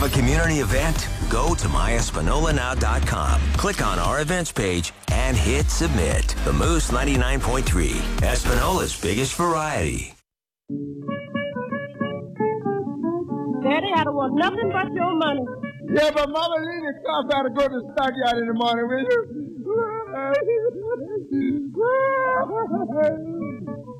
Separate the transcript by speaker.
Speaker 1: Have a community event? Go to myespinolanow.com. Click on our events page and hit submit. The Moose 99.3, Espinola's biggest variety.
Speaker 2: Daddy, I don't want nothing but your money.
Speaker 3: Yeah, but Mama Lena comes out to go to the stockyard in the morning, will you?